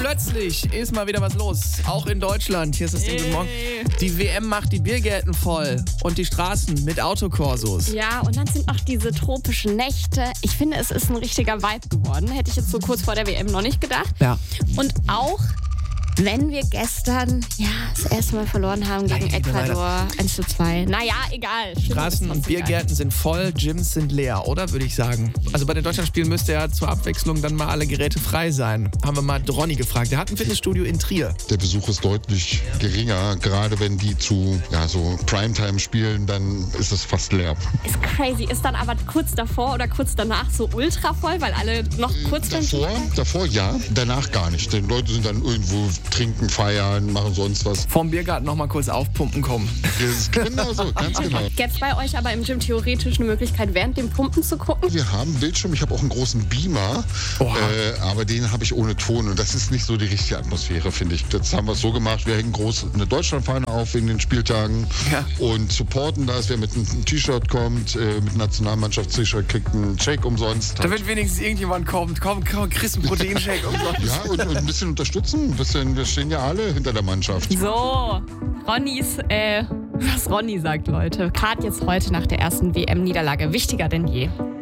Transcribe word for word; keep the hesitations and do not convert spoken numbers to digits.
Plötzlich ist mal wieder was los, auch in Deutschland. Hier ist das Ding, guten Morgen. Die W M macht die Biergärten voll und die Straßen mit Autokorsos. Ja, und dann sind noch diese tropischen Nächte. Ich finde, es ist ein richtiger Vibe geworden. Hätte ich jetzt so kurz vor der W M noch nicht gedacht. Ja. Und auch, wenn wir gestern ja das erste Mal verloren haben gegen Nein, Ecuador eins zu zwei. Naja, egal. Straßen und Biergärten sind voll, Gyms sind leer, oder? Würde ich sagen. Also bei den Deutschlandspielen müsste ja zur Abwechslung dann mal alle Geräte frei sein. Haben wir mal Ronny gefragt. Der hat ein Fitnessstudio in Trier. Der Besuch ist deutlich geringer. Gerade wenn die zu ja, so Primetime spielen, dann ist es fast leer. Ist crazy. Ist dann aber kurz davor oder kurz danach so ultra voll, weil alle noch kurz Davor, davor ja, danach gar nicht. Die Leute sind dann irgendwo trinken, feiern, machen sonst was. Vom Biergarten noch mal kurz aufpumpen kommen. Das ist genau so, ganz genau. Gäbe es bei euch aber im Gym theoretisch eine Möglichkeit, während dem Pumpen zu gucken? Wir haben einen Bildschirm, ich habe auch einen großen Beamer, äh, aber den habe ich ohne Ton und das ist nicht so die richtige Atmosphäre, finde ich. Jetzt haben wir es so gemacht, wir hängen groß eine Deutschlandfahne auf in den Spieltagen Ja. und supporten das. Wer mit einem T-Shirt kommt, äh, mit Nationalmannschafts-T-Shirt, kriegt einen Shake umsonst. Damit wenigstens irgendjemand kommt. Komm, komm, kriegst einen Proteinshake und so. Ja, und, und ein bisschen unterstützen, ein bisschen, wir stehen ja alle hinter der Mannschaft. So, Ronnys, äh, was Ronny sagt, Leute. Gerade jetzt heute nach der ersten W M-Niederlage wichtiger denn je.